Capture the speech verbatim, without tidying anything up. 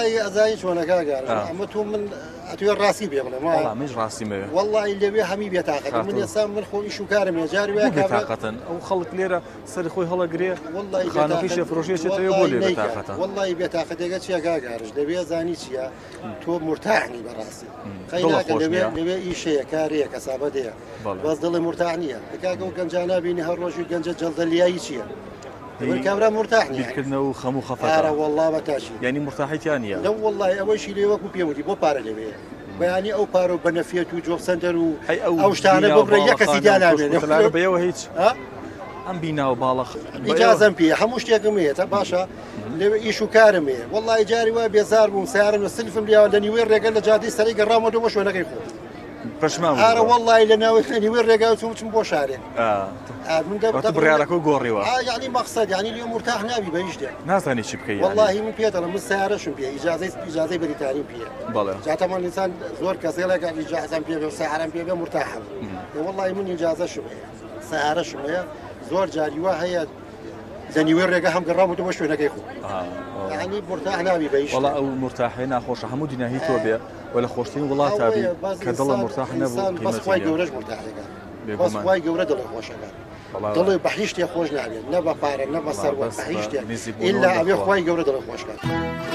والله ئەزایی چۆنەکە گەڕ ئەمە تۆ من ئەتوێ ڕاستی پێ بڵێم وەڵام منیش ڕاستی مەوێ والله لەوێ هەمی بێتاقەت من ئێستا من خۆ ئیش و کارم هەیە جاری وایە بێتاقەتن ئەو خەڵک لێرە سەری خۆی هەڵەگرێ خانەکەی شێفرۆشیێتەوە بۆ لێ بێتاقەتە والله بێتاقەتێکە چیە کاگارش دەبێ زانی چییە تۆ مرتاحنی بەڕاستی خەیناکە لەوێ ئیشەیە کارەیە کەسابەتەیە بەس دڵی مرتاح نییە کاکە و گەنجانە بینی هەر ڕۆژی گەنجە جەڵدەلیایی چییە كامرا مرتاح يعني بيتكلنا وخمو خفتا اه والله بتاشي يعني مرتاحي ثانيه لا والله اول شيء لي وكو بيودي بو بار لي يعني او بارو بنفيت وجوب سنتر و او شتانه ببر يكسي دالامين لا بيو هيك ها ام بينا وبالخ اجازه بي حموش تيقميه باشا ايشو كارمي والله جاري وبيزار ومسار وسلفم لي ولاني وين رجال جادي سري قرامو دو واش وانا كيخو پشماو اره والله لنا وين وين رجال تو بو شارع اه من قبل تبري على كو غوريوا اه يعني مقصد يعني اليوم مرتاح نابي بيجده ناس ثاني شي بكي والله من بيت انا من سياره شو بيه اجازه اجازه بريطاني بيه بله جات طبعا الانسان زور كسيله قاعد اجازه بيه سياره بيه مرتاح والله من اجازه شو بيه سياره شو بيه زور جاري وهي زني وين رجع هم قرامو تو شو هنا كيخو اه يعني مرتاح نابي بيجده والله او مرتاحين خوش حمود نهي توبه ولا خوشتين والله تابي كدله مرتاح نبو بس خوي جورج مرتاح بس خوي جورج دله خوش دڵی بەحیشتێ خۆش نابێت نە بە پارە نە بە سەروەت بەحیشتێ ئیلا ئەبێ خوای گەورە دڵی خۆش کات